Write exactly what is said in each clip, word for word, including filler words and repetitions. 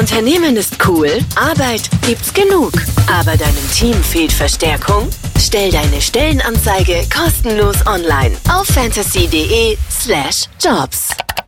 Unternehmen ist cool, Arbeit gibt's genug. Aber deinem Team fehlt Verstärkung? Stell deine Stellenanzeige kostenlos online auf fantasy.de slash jobs.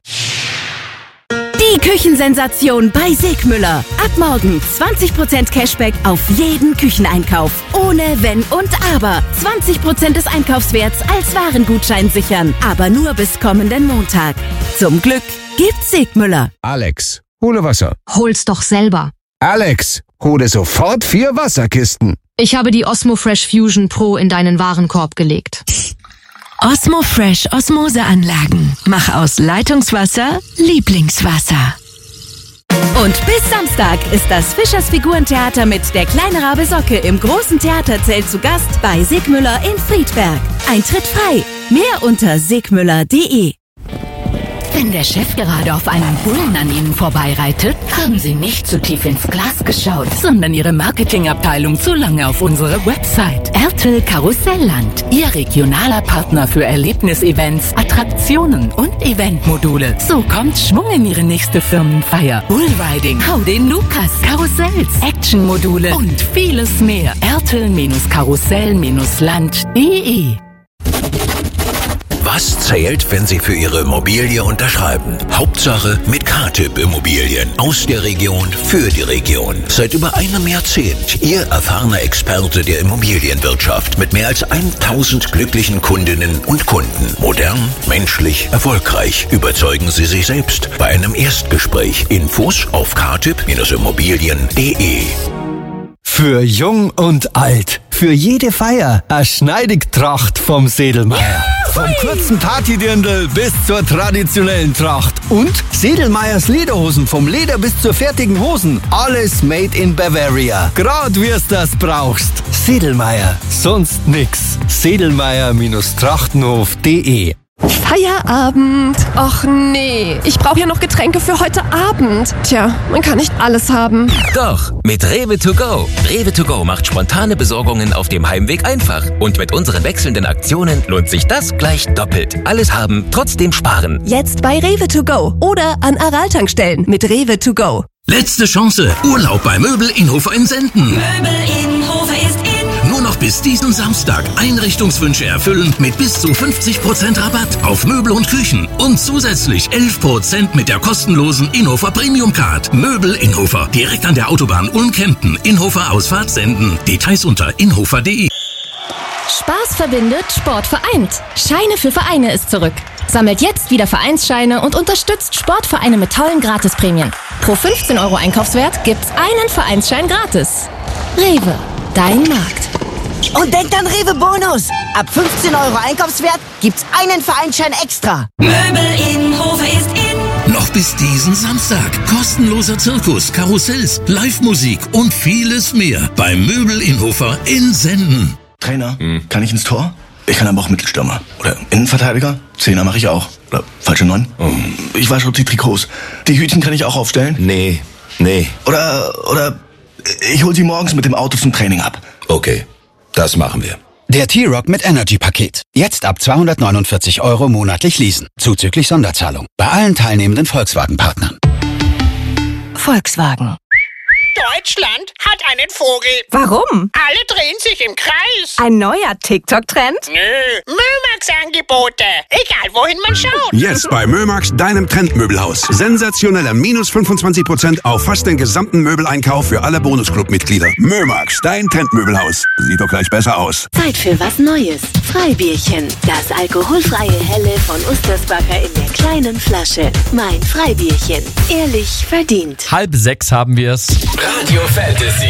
Die Küchensensation bei Sigmüller. Ab morgen zwanzig Prozent Cashback auf jeden Kücheneinkauf. Ohne Wenn und Aber. zwanzig Prozent des Einkaufswerts als Warengutschein sichern. Aber nur bis kommenden Montag. Zum Glück gibt's Sigmüller. Alex, hole Wasser. Hol's doch selber. Alex, hole sofort vier Wasserkisten. Ich habe die Osmo Fresh Fusion Pro in deinen Warenkorb gelegt. Osmo Fresh Osmoseanlagen. Mach aus Leitungswasser Lieblingswasser. Und bis Samstag ist das Fischers Figurentheater mit der kleine Rabe Socke im großen Theaterzelt zu Gast bei Sigmüller in Friedberg. Eintritt frei. Mehr unter sigmüller punkt de. Wenn der Chef gerade auf einem Bullen an Ihnen vorbeireitet, haben Sie nicht zu tief ins Glas geschaut, sondern Ihre Marketingabteilung zu lange auf unsere Website. Ertel Karussellland, Ihr regionaler Partner für Erlebnisevents, Attraktionen und Eventmodule. So kommt Schwung in Ihre nächste Firmenfeier. Bullriding, Hau den Lukas, Karussells, Actionmodule und vieles mehr. Ertel-Karussell-Land punkt de. Was zählt, wenn Sie für Ihre Immobilie unterschreiben? Hauptsache mit K-Tipp Immobilien. Aus der Region für die Region. Seit über einem Jahrzehnt Ihr erfahrener Experte der Immobilienwirtschaft mit mehr als tausend glücklichen Kundinnen und Kunden. Modern, menschlich, erfolgreich. Überzeugen Sie sich selbst bei einem Erstgespräch. Infos auf k tipp immobilien punkt de. Für Jung und Alt. Für jede Feier. Eine Schneidigtracht vom Sedelmeier. Vom kurzen Partydirndl bis zur traditionellen Tracht. Und Sedelmeiers Lederhosen. Vom Leder bis zur fertigen Hosen. Alles made in Bavaria. Grad wir's das brauchst. Sedelmeier. Sonst nix. sedelmeier Trachtenhof punkt de. Feierabend. Och nee, ich brauche ja noch Getränke für heute Abend. Tja, man kann nicht alles haben. Doch, mit Rewe to go. Rewe to go macht spontane Besorgungen auf dem Heimweg einfach. Und mit unseren wechselnden Aktionen lohnt sich das gleich doppelt. Alles haben, trotzdem sparen. Jetzt bei Rewe to go oder an Aral-Tankstellen mit Rewe to go. Letzte Chance. Urlaub bei Möbel Inhofer in Senden. Möbel Inhofer ist in. Nur noch bis diesen Samstag Einrichtungswünsche erfüllen mit bis zu fünfzig Prozent Rabatt auf Möbel und Küchen und zusätzlich elf Prozent mit der kostenlosen Inhofer Premium Card. Möbel Inhofer, direkt an der Autobahn Ulm-Kempten. Inhofer Ausfahrt Senden. Details unter inhofer punkt de. Spaß verbindet, Sport vereint. Scheine für Vereine ist zurück. Sammelt jetzt wieder Vereinsscheine und unterstützt Sportvereine mit tollen Gratisprämien. Pro fünfzehn Euro Einkaufswert gibt's einen Vereinsschein gratis. Rewe, dein Markt. Und denkt an Rewe Bonus. Ab fünfzehn Euro Einkaufswert gibt's einen Vereinsschein extra. Möbel Inhofer ist in. Noch bis diesen Samstag. Kostenloser Zirkus, Karussells, Live-Musik und vieles mehr beim Möbel Inhofer in Senden. Trainer, hm. kann ich ins Tor? Ich kann aber auch Mittelstürmer. Oder Innenverteidiger. Zehner mache ich auch. Oder falsche Neun. Oh. Ich wasche die Trikots. Die Hütchen kann ich auch aufstellen. Nee, nee. Oder, oder ich hol sie morgens mit dem Auto zum Training ab. Okay, das machen wir. Der T-Rock mit Energy-Paket. Jetzt ab zweihundertneunundvierzig Euro monatlich leasen. Zuzüglich Sonderzahlung. Bei allen teilnehmenden Volkswagen-Partnern. Volkswagen. Deutschland hat einen Vogel. Warum? Alle drehen sich im Kreis. Ein neuer TikTok-Trend? Nö, Mömax-Angebote. Egal, wohin man schaut. Jetzt bei Mömax, deinem Trendmöbelhaus. Sensationeller minus fünfundzwanzig Prozent auf fast den gesamten Möbeleinkauf für alle Bonusclub-Mitglieder. Mömax, dein Trendmöbelhaus. Sieht doch gleich besser aus. Zeit für was Neues. Freibierchen. Das alkoholfreie Helle von Ustersbacher in der kleinen Flasche. Mein Freibierchen. Ehrlich verdient. Halb sechs haben wir es. Radio Fantasy.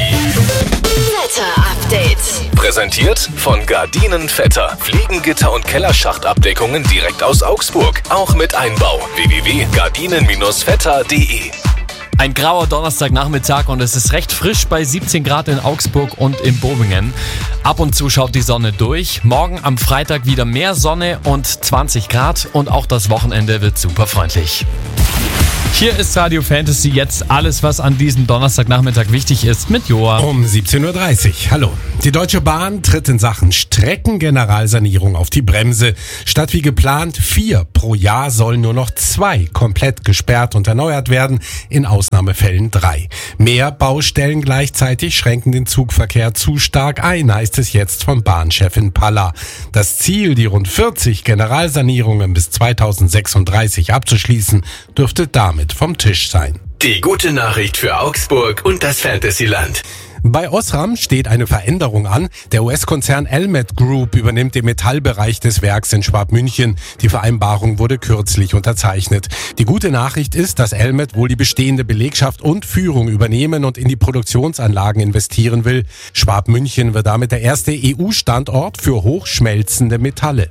Wetter-Update. Präsentiert von Gardinen Vetter. Fliegengitter und Kellerschachtabdeckungen direkt aus Augsburg. Auch mit Einbau. w w w punkt gardinen vetter punkt de. Ein grauer Donnerstagnachmittag und es ist recht frisch bei siebzehn Grad in Augsburg und in Bobingen. Ab und zu schaut die Sonne durch. Morgen am Freitag wieder mehr Sonne und zwanzig Grad und auch das Wochenende wird super freundlich. Hier ist Radio Fantasy, jetzt alles, was an diesem Donnerstagnachmittag wichtig ist, mit Joa. Um siebzehn Uhr dreißig. Hallo. Die Deutsche Bahn tritt in Sachen Streckengeneralsanierung auf die Bremse. Statt wie geplant vier pro Jahr sollen nur noch zwei komplett gesperrt und erneuert werden, in Ausnahmefällen drei. Mehr Baustellen gleichzeitig schränken den Zugverkehr zu stark ein, heißt es jetzt von Bahnchefin Palla. Das Ziel, die rund vierzig Generalsanierungen bis zweitausendsechsunddreißig abzuschließen, dürfte damit vom Tisch sein. Die gute Nachricht für Augsburg und das Fantasyland. Bei Osram steht eine Veränderung an. Der U S-Konzern Elmet Group übernimmt den Metallbereich des Werks in Schwabmünchen. Die Vereinbarung wurde kürzlich unterzeichnet. Die gute Nachricht ist, dass Elmet wohl die bestehende Belegschaft und Führung übernehmen und in die Produktionsanlagen investieren will. Schwabmünchen wird damit der erste E U-Standort für hochschmelzende Metalle.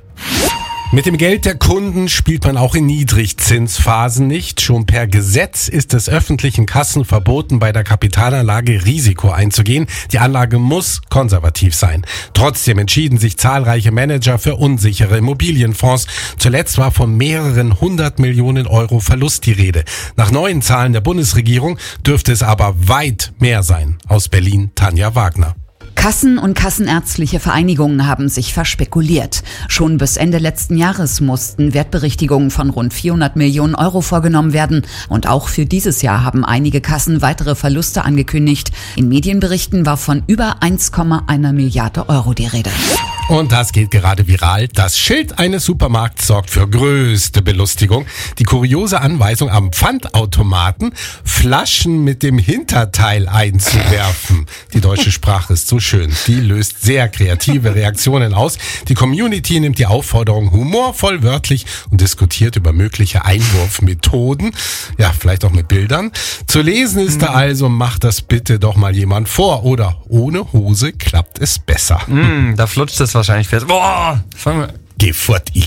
Mit dem Geld der Kunden spielt man auch in Niedrigzinsphasen nicht. Schon per Gesetz ist es öffentlichen Kassen verboten, bei der Kapitalanlage Risiko einzugehen. Die Anlage muss konservativ sein. Trotzdem entschieden sich zahlreiche Manager für unsichere Immobilienfonds. Zuletzt war von mehreren hundert Millionen Euro Verlust die Rede. Nach neuen Zahlen der Bundesregierung dürfte es aber weit mehr sein. Aus Berlin, Tanja Wagner. Kassen und kassenärztliche Vereinigungen haben sich verspekuliert. Schon bis Ende letzten Jahres mussten Wertberichtigungen von rund vierhundert Millionen Euro vorgenommen werden. Und auch für dieses Jahr haben einige Kassen weitere Verluste angekündigt. In Medienberichten war von über eins Komma eins Milliarde Euro die Rede. Und das geht gerade viral. Das Schild eines Supermarkts sorgt für größte Belustigung. Die kuriose Anweisung am Pfandautomaten, Flaschen mit dem Hinterteil einzuwerfen. Die deutsche Sprache ist so schön. Die löst sehr kreative Reaktionen aus. Die Community nimmt die Aufforderung humorvoll wörtlich und diskutiert über mögliche Einwurfmethoden. Ja, vielleicht auch mit Bildern. Zu lesen ist da also, macht das bitte doch mal jemand vor. Oder ohne Hose klappt es besser. Mm, da flutscht es wahrscheinlich fest. Boah, fangen wir. Geh fort, ich.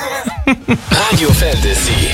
Radio Fantasy.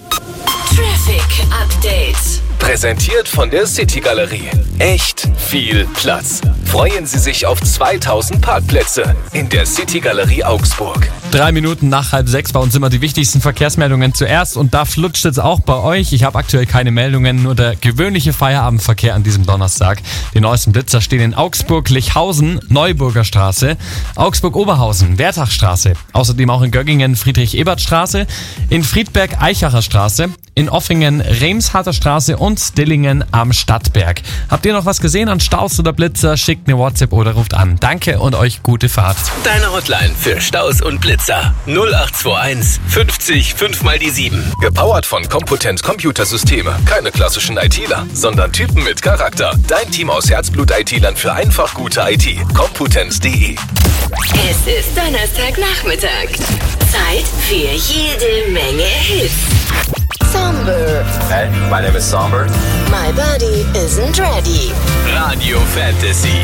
Traffic Update. Präsentiert von der City Galerie. Echt viel Platz. Freuen Sie sich auf zweitausend Parkplätze in der City Galerie Augsburg. Drei Minuten nach halb sechs, bei uns immer die wichtigsten Verkehrsmeldungen zuerst. Und da flutscht es auch bei euch. Ich habe aktuell keine Meldungen, nur der gewöhnliche Feierabendverkehr an diesem Donnerstag. Die neuesten Blitzer stehen in Augsburg, Lichhausen, Neuburger Straße, Augsburg-Oberhausen, Wertachstraße. Außerdem auch in Göggingen, Friedrich-Ebert-Straße, in Friedberg, Eichacher Straße, in Offingen, Remsharter Straße und Dillingen am Stadtberg. Habt ihr noch was gesehen an Staus oder Blitzer? Schickt eine WhatsApp oder ruft an. Danke und euch gute Fahrt. Deine Hotline für Staus und Blitzer. null acht zwei eins fünfzig fünf mal die sieben. Gepowert von Computent Computersysteme. Keine klassischen ITler, sondern Typen mit Charakter. Dein Team aus Herzblut-I T-Lern für einfach gute I T. Computent punkt de. Es ist Donnerstagnachmittag. Zeit für jede Menge Hits. Somber. Hey, my name is Somber. My body isn't ready. Radio Fantasy.